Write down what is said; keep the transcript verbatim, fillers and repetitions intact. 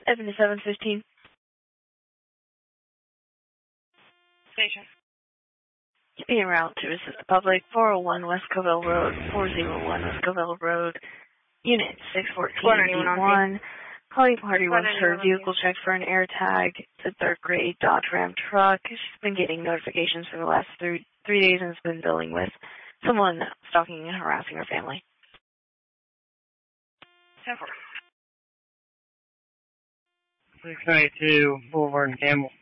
seventy-seven fifteen. Station. En route to assist the public, four oh one West Covell Road, four oh one West Covell Road, Unit six fourteen D one. Calling party wants her vehicle checked for an air tag. It's a third grade Dodge Ram truck. She's been getting notifications for the last three, three days and has been dealing with someone stalking and harassing her family. ten four. six ninety-two Boulevard in Campbell.